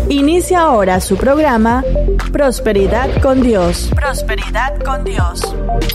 Inicia ahora su programa Prosperidad con Dios. Prosperidad con Dios.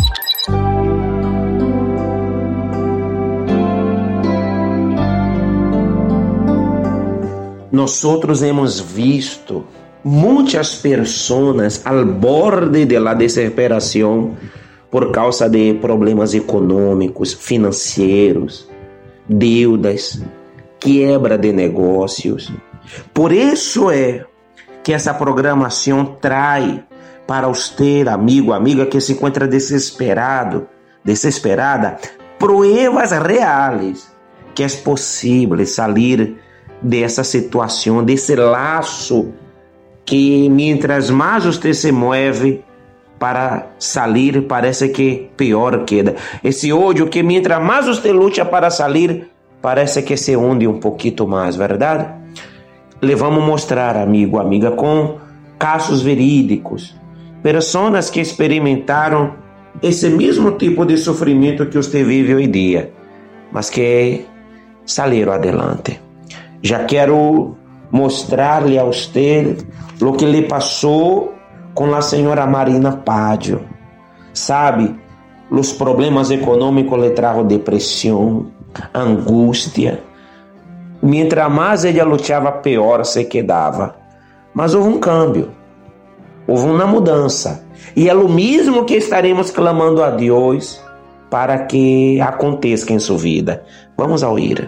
Nosotros hemos visto muchas personas al borde de la desesperación por causa de problemas econômicos, financeiros, deudas, quiebra de negócios. Por isso é que essa programação traz para você, amigo, amiga, que se encontra desesperado, desesperada, pruebas reais que é possível sair dessa situação, desse laço que, mientras mais você se move para sair, parece que pior queda. Esse ódio que, mientras mais você luta para sair, parece que se hunde um pouquinho mais, verdade? Le vamos mostrar, amigo, amiga, com casos verídicos, pessoas que experimentaram esse mesmo tipo de sofrimento que você vive hoje em dia, mas que saíram adelante. Já quero mostrar-lhe a você o que lhe passou com a senhora Marina Pádio. Sabe, os problemas econômicos lhe trajo depressão, angústia. Mientras mais ela lutava, pior se quedava. Mas houve um câmbio, houve uma mudança. E é o mesmo que estaremos clamando a Deus para que aconteça em sua vida. Vamos ouvir.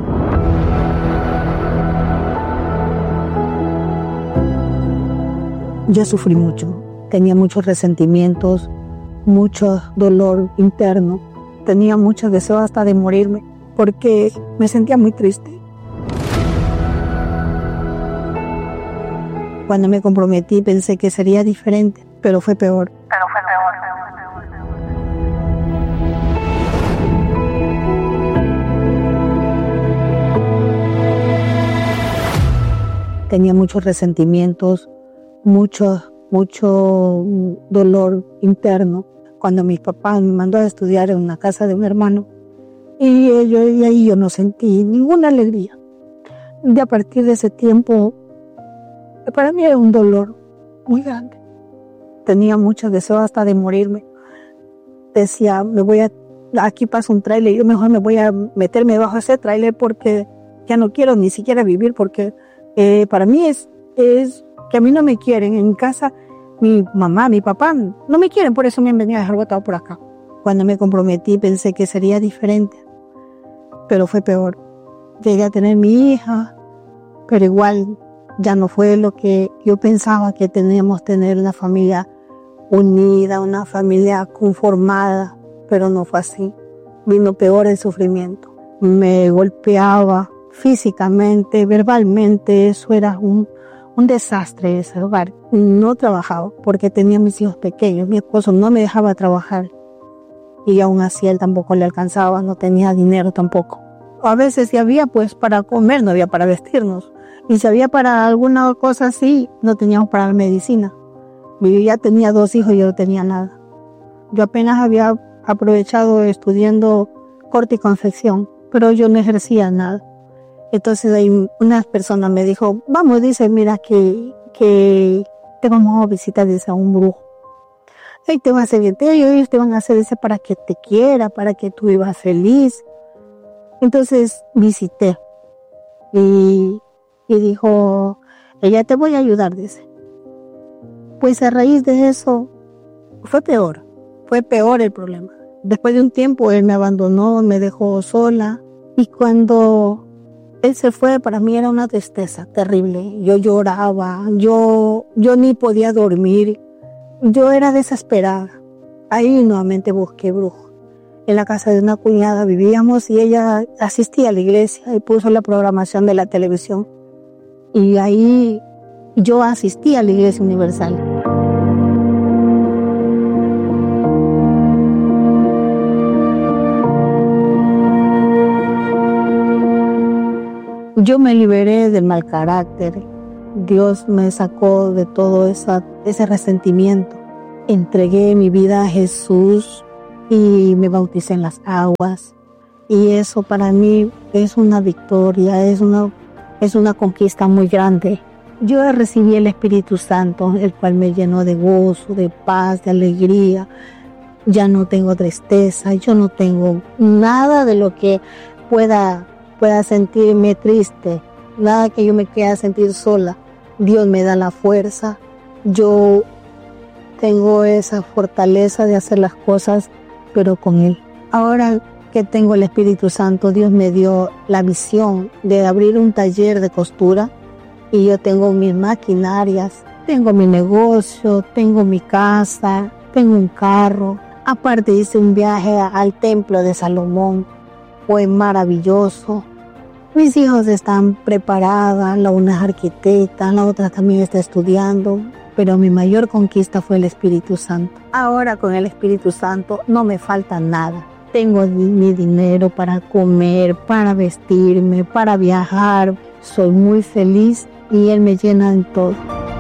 Yo sufrí mucho, tenía muchos resentimientos, mucho dolor interno, tenía mucho deseo hasta de morirme porque me sentía muy triste. Cuando me comprometí pensé que sería diferente, pero fue peor. Tenía muchos resentimientos, mucho dolor interno. Cuando mi papá me mandó a estudiar en una casa de un hermano, y ahí yo no sentí ninguna alegría. A partir de ese tiempo, para mí era un dolor muy grande. Tenía mucho deseo hasta de morirme. Decía, aquí pasa un tráiler, yo mejor me voy a meterme bajo ese tráiler porque ya no quiero ni siquiera vivir, porque para mí es que a mí no me quieren. En mi casa, mi mamá, mi papá no me quieren, por eso me han venido a dejar botado por acá. Cuando me comprometí pensé que sería diferente, pero fue peor. Llegué a tener mi hija, pero igual ya no fue lo que yo pensaba que teníamos tener, una familia unida, una familia conformada, pero no fue así. Vino peor el sufrimiento. Me golpeaba físicamente, verbalmente, eso era un desastre ese hogar. No trabajaba porque tenía mis hijos pequeños, mi esposo no me dejaba trabajar y aún así él tampoco le alcanzaba, no tenía dinero tampoco. A veces si había pues para comer, no había para vestirnos, y si había para alguna cosa así, no teníamos para la medicina. Yo ya tenía 2 hijos y yo no tenía nada. Yo apenas había aprovechado estudiando corte y confección, pero yo no ejercía nada. Entonces ahí una persona me dijo, vamos, dice, mira que te vamos a visitar, dice, a un brujo. Ahí te va a hacer bien, ellos te van a hacer, dice, para que te quiera, para que tú vivas feliz. Entonces visité y dijo, ella te voy a ayudar, dice. Pues a raíz de eso fue peor el problema. Después de un tiempo él me abandonó, me dejó sola, y cuando él se fue, para mí era una tristeza terrible. Yo lloraba, yo ni podía dormir, yo era desesperada. Ahí nuevamente busqué brujo. En la casa de una cuñada vivíamos y ella asistía a la iglesia y puso la programación de la televisión. Y ahí yo asistí a la Iglesia Universal. Yo me liberé del mal carácter. Dios me sacó de todo ese resentimiento. Entregué mi vida a Jesús y me bauticé en las aguas. Y eso para mí es una victoria, es una conquista muy grande. yo recibí el Espíritu Santo, el cual me llenó de gozo, de paz, de alegría. Ya no tengo tristeza, yo no tengo nada de lo que pueda sentirme triste, nada que yo me quiera sentir sola. Dios me da la fuerza, yo tengo esa fortaleza de hacer las cosas, pero con Él. Ahora que tengo el Espíritu Santo, Dios me dio la visión de abrir un taller de costura y yo tengo mis maquinarias, tengo mi negocio, tengo mi casa, tengo un carro. Aparte hice un viaje al templo de Salomón, fue maravilloso. Mis hijos están preparadas, la una es arquitecta, la otra también está estudiando, pero mi mayor conquista fue el Espíritu Santo. Ahora con el Espíritu Santo no me falta nada. Tengo mi dinero para comer, para vestirme, para viajar. Soy muy feliz y Él me llena en todo.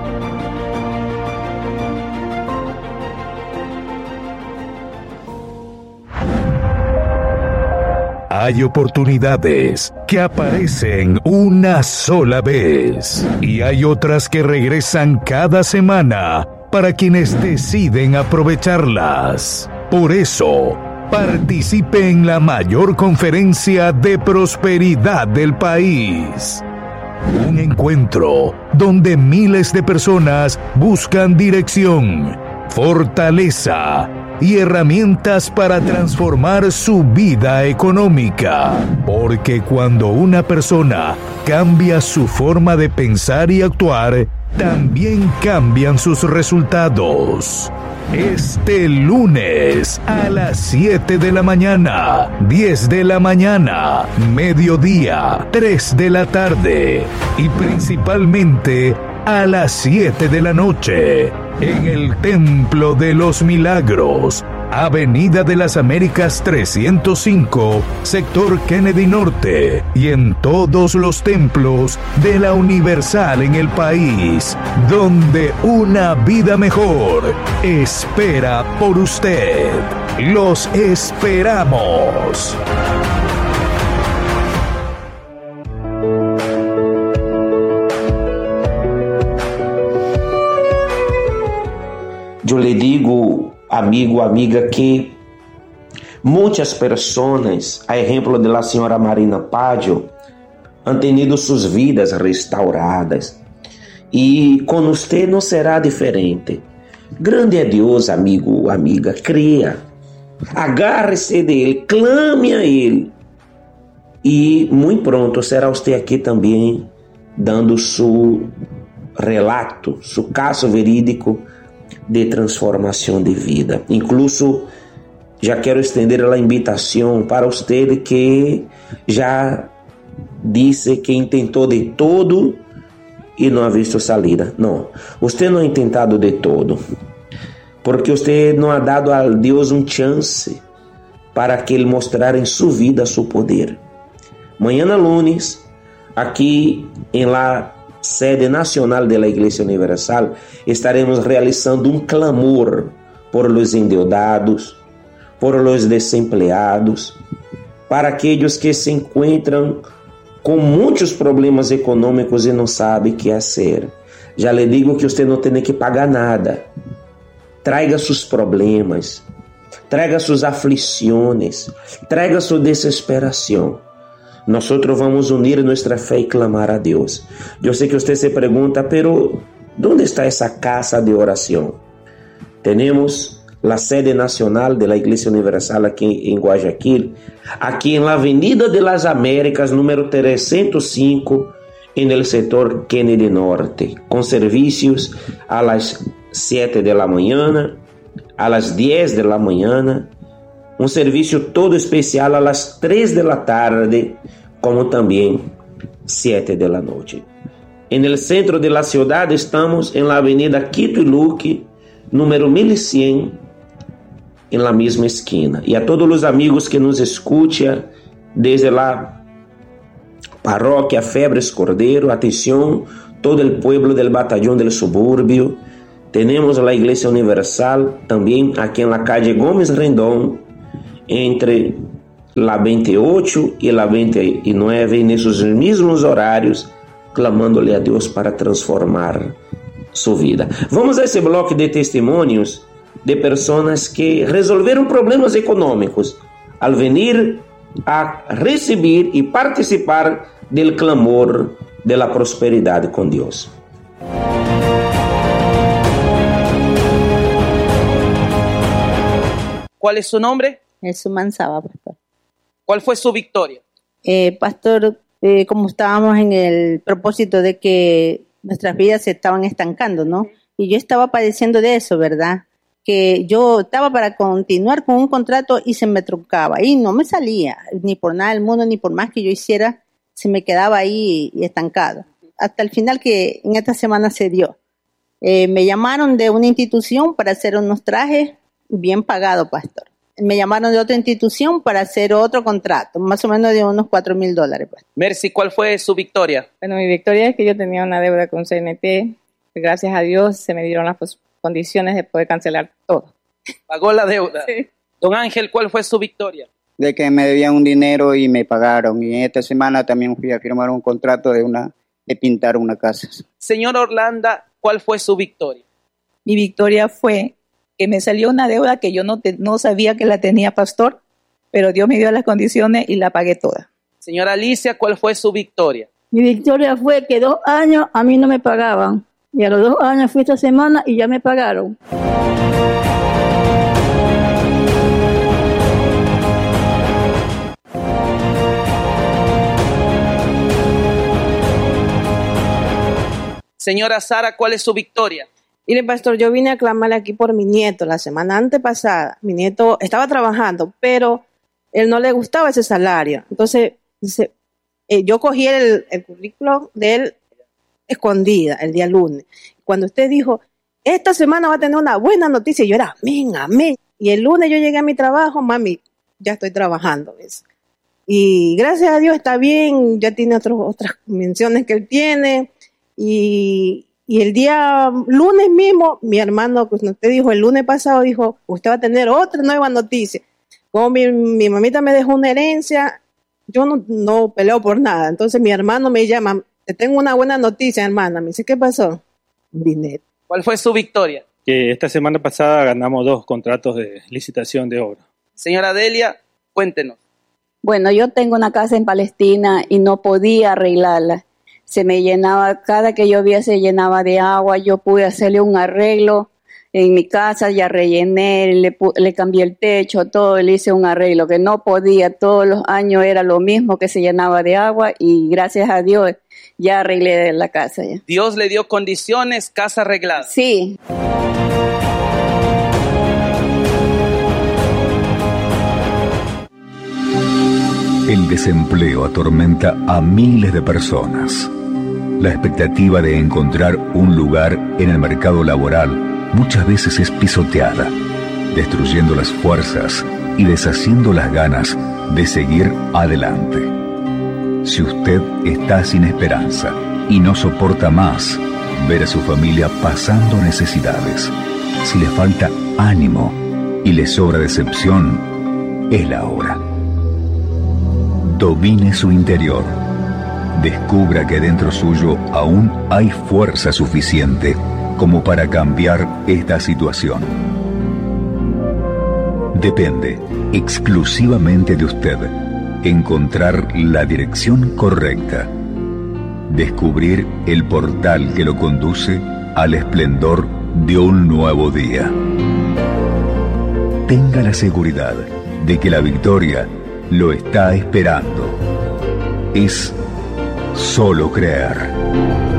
Hay oportunidades que aparecen una sola vez y hay otras que regresan cada semana para quienes deciden aprovecharlas. Por eso, participe en la mayor conferencia de prosperidad del país. Un encuentro donde miles de personas buscan dirección, fortaleza y herramientas para transformar su vida económica. Porque cuando una persona cambia su forma de pensar y actuar, también cambian sus resultados. Este lunes a las 7 de la mañana, 10 de la mañana, mediodía, 3 de la tarde y principalmente a las 7 de la noche en el Templo de los Milagros, Avenida de las Américas 305, sector Kennedy Norte, y en todos los templos de la Universal en el país, donde una vida mejor espera por usted. ¡Los esperamos! Yo le digo, amigo, amiga, que muchas personas, a ejemplo de la señora Marina Paggio, han tenido sus vidas restauradas. Y con usted no será diferente. Grande é Deus, amigo, amiga, crea. Agarre-se dele, clame a Ele. E muito pronto será você aqui também dando seu relato, seu caso verídico de transformação de vida. Incluso já quero estender a invitação para você que já disse que intentou de todo e não ha visto salida. Não, você não ha intentado de todo, porque você não ha dado a Deus chance para que Ele mostrar em sua vida seu poder. Mañana lunes, aqui em la sede nacional de la Iglesia Universal, estaremos realizando clamor por los endeudados, por los desempleados, para aqueles que se encontram com muitos problemas econômicos e não sabem o que fazer. Já lhe digo que você não tem que pagar nada. Traga seus problemas, traga suas aflições, traga sua desesperação. Nós vamos unir nossa fé e clamar a Deus. Eu sei que você se pergunta, pero ¿dónde está essa casa de oração? Temos a sede nacional da Igreja Universal aqui em Guayaquil, aqui na Avenida de las Américas, número 305, no setor Kennedy Norte, com serviços a las 7 de la manhã, a las 10 de la manhã, serviço todo especial a las 3 de la tarde, como também 7 de la noche. En el centro de la ciudad estamos en la avenida Quito y Luque, número 1100, en la misma esquina. Y a todos los amigos que nos escuchan desde la parroquia Febres Cordero, atención, todo el pueblo del batallón del suburbio. Tenemos la Iglesia Universal también aquí en la calle Gómez Rendón, entre la 28 y la 29, en esos mismos horarios, clamándole a Dios para transformar su vida. Vamos a ese bloque de testimonios de personas que resolvieron problemas económicos al venir a recibir y participar del clamor de la prosperidad con Dios. ¿Cuál es su nombre? Jesús Manzaba, pastor. ¿Cuál fue su victoria? Pastor, como estábamos en el propósito de que nuestras vidas se estaban estancando, ¿no? Y yo estaba padeciendo de eso, ¿verdad? Que yo estaba para continuar con un contrato y se me truncaba y no me salía, ni por nada del mundo, ni por más que yo hiciera, se me quedaba ahí estancado. Hasta el final que en esta semana se dio. Me llamaron de una institución para hacer unos trajes bien pagados, pastor. Me llamaron de otra institución para hacer otro contrato, más o menos de unos $4,000. Pastor. Mercy, ¿cuál fue su victoria? Bueno, mi victoria es que yo tenía una deuda con CNT. Gracias a Dios se me dieron las condiciones de poder cancelar todo. ¿Pagó la deuda? Sí. Don Ángel, ¿cuál fue su victoria? De que me debían un dinero y me pagaron. Y esta semana también fui a firmar un contrato de pintar una casa. Señor Orlando, ¿cuál fue su victoria? Mi victoria fue que me salió una deuda que yo no sabía que la tenía, pastor, pero Dios me dio las condiciones y la pagué toda. Señora Alicia, ¿cuál fue su victoria? Mi victoria fue que 2 años a mí no me pagaban. Y a los 2 años fui esta semana y ya me pagaron. Señora Sara, ¿cuál es su victoria? Mire, pastor, yo vine a clamar aquí por mi nieto la semana antepasada. Mi nieto estaba trabajando, pero él no le gustaba ese salario. Entonces, yo cogí el currículo de él escondida el día lunes. Cuando usted dijo, esta semana va a tener una buena noticia, yo era, amén, amén. Y el lunes yo llegué a mi trabajo, mami, ya estoy trabajando, ¿ves? Y gracias a Dios está bien, ya tiene otras menciones que él tiene. Y el día lunes mismo, mi hermano, pues usted dijo, el lunes pasado dijo, usted va a tener otra nueva noticia. Como mi mamita me dejó una herencia, yo no peleo por nada. Entonces mi hermano me llama, te tengo una buena noticia, hermana. Me dice, ¿qué pasó? Dinero. ¿Cuál fue su victoria? Que esta semana pasada ganamos 2 contratos de licitación de obra. Señora Delia, cuéntenos. Bueno, yo tengo una casa en Palestina y no podía arreglarla. Se me llenaba, cada que llovía se llenaba de agua. Yo pude hacerle un arreglo en mi casa, ya rellené, le cambié el techo, todo, le hice un arreglo que no podía. Todos los años era lo mismo, que se llenaba de agua y gracias a Dios ya arreglé la casa. Ya. Dios le dio condiciones, casa arreglada. Sí. El desempleo atormenta a miles de personas. La expectativa de encontrar un lugar en el mercado laboral muchas veces es pisoteada, destruyendo las fuerzas y deshaciendo las ganas de seguir adelante. Si usted está sin esperanza y no soporta más ver a su familia pasando necesidades, si le falta ánimo y le sobra decepción, es la hora. Domine su interior. Descubra que dentro suyo aún hay fuerza suficiente como para cambiar esta situación. Depende exclusivamente de usted encontrar la dirección correcta, descubrir el portal que lo conduce al esplendor de un nuevo día. Tenga la seguridad de que la victoria lo está esperando. Es solo creer.